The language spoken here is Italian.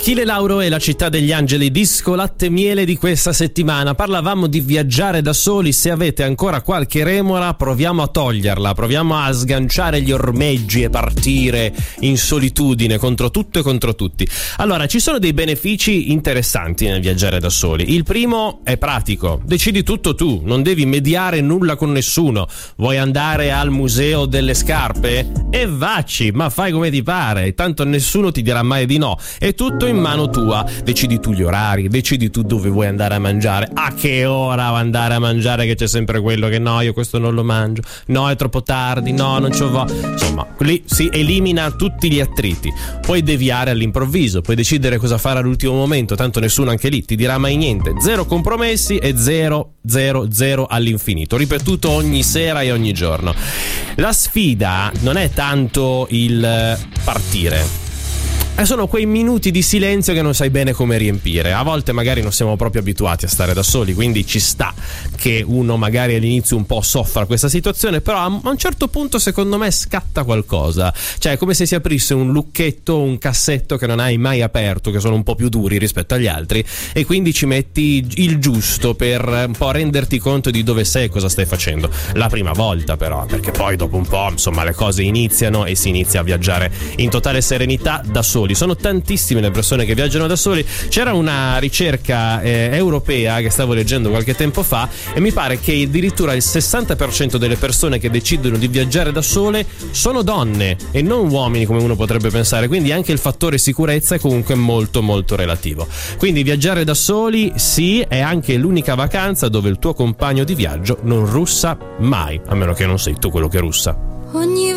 Achille Lauro e la città degli angeli, disco latte e miele di questa settimana. Parlavamo di viaggiare da soli. Se avete ancora qualche remora, proviamo a toglierla, proviamo a sganciare gli ormeggi e partire in solitudine contro tutto e contro tutti. Allora, ci sono dei benefici interessanti nel viaggiare da soli. Il primo è pratico, decidi tutto tu, non devi mediare nulla con nessuno. Vuoi andare al museo delle scarpe? E vacci, ma fai come ti pare, tanto nessuno ti dirà mai di no. È tutto in mano tua, decidi tu gli orari, decidi tu dove vuoi andare a mangiare, a che ora andare a mangiare, che c'è sempre quello che no, io questo non lo mangio, no è troppo tardi, no non c'ho voglia. Insomma, lì si elimina tutti gli attriti. Puoi deviare all'improvviso, puoi decidere cosa fare all'ultimo momento, tanto nessuno anche lì ti dirà mai niente. Zero compromessi e 0 all'infinito, ripetuto ogni sera e ogni giorno. La sfida non è tanto il partire, sono quei minuti di silenzio che non sai bene come riempire. A volte magari non siamo proprio abituati a stare da soli, quindi ci sta che uno magari all'inizio un po' soffra questa situazione, però a un certo punto secondo me scatta qualcosa. Cioè è come se si aprisse un lucchetto, un cassetto che non hai mai aperto, che sono un po' più duri rispetto agli altri, e quindi ci metti il giusto per un po' renderti conto di dove sei e cosa stai facendo. La prima volta però, perché poi dopo un po' insomma le cose iniziano e si inizia a viaggiare in totale serenità da soli. Sono tantissime le persone che viaggiano da soli. C'era una ricerca europea che stavo leggendo qualche tempo fa e mi pare che addirittura il 60% delle persone che decidono di viaggiare da sole sono donne e non uomini, come uno potrebbe pensare, quindi anche il fattore sicurezza è comunque molto molto relativo. Quindi viaggiare da soli sì, è anche l'unica vacanza dove il tuo compagno di viaggio non russa mai, a meno che non sei tu quello che russa.